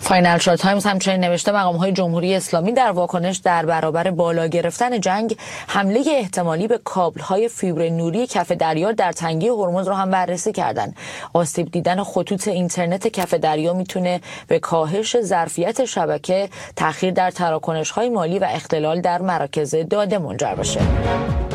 فاینانشال تایمز همچنین نوشته مقام‌های جمهوری اسلامی در واکنش در برابر بالا گرفتن جنگ حمله احتمالی به کابل‌های فیبر نوری کف دریا در تنگه هرمز رو هم بررسی کردن. آسیب دیدن خطوط اینترنت کف دریا میتونه به کاهش ظرفیت شبکه، تأخیر در تراکنش‌های مالی و اختلال در مراکز داده منجر بشه.